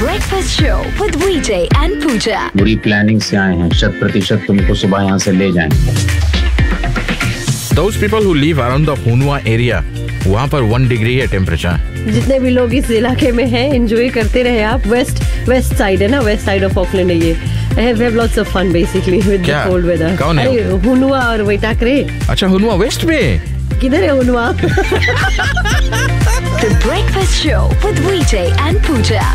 Breakfast Show with VJ and Pooja. बुरी planning से आए हैं, 100% तुमको सुबह यहाँ से ले जाएंगे। Those people who live around the Hunua area, वहाँ पर 1 डिग्री है टेम्परेचर। जितने भी लोग इस इलाके में हैं, एंजॉय करते रहे आप। वेस्ट साइड है ना, वेस्ट साइड ऑफ ऑकलैंड है ये। We have lots of fun basically with the cold weather. कौन है? अरे हुनुआ और वैटाकरे। अच्छा, हुनुआ वेस्ट में? किधर है हुनुआ? The Breakfast Show with VJ and Pooja.